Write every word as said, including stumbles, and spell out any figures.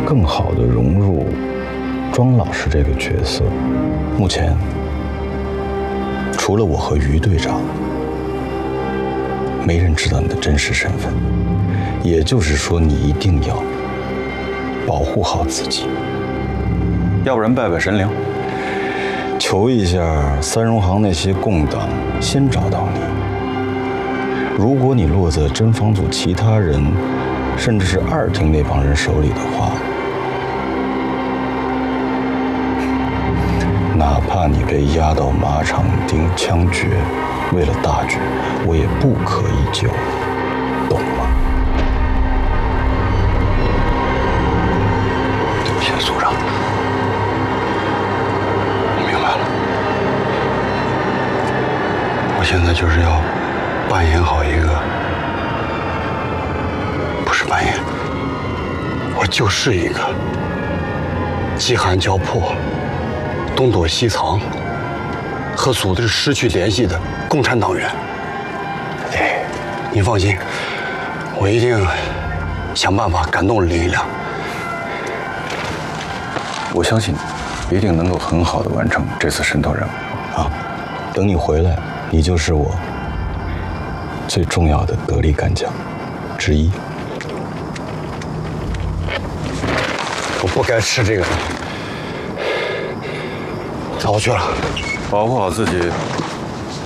更好地融入庄老师这个角色。目前，除了我和于队长，没人知道你的真实身份。也就是说，你一定要保护好自己，要不然拜拜神灵，求一下三荣行那些共党先找到你。如果你落在侦防组其他人，甚至是二厅那帮人手里的话，哪怕你被押到马场钉枪决，为了大局，我也不可以救，懂吗？对不起，组长，我明白了。我现在就是要扮演好一个，不是扮演，我就是一个饥寒交迫、东躲西藏和组织失去联系的共产党员。哎，您放心，我一定想办法感动林一良。我相信你一定能够很好的完成这次渗透任务啊！等你回来，你就是我最重要的得力干将之一。我不该吃这个，早去了。保护好自己，